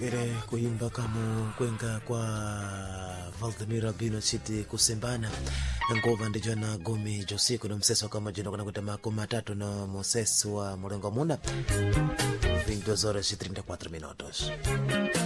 Kere kuimba kama kwenga kwa Valdemira Bino City kusembana ngova ndijo na Gumi Josiku na mseso kama jino kuna kuita makumi matatu na Moses wa Murengo Muna 22 horas e 34 minutos.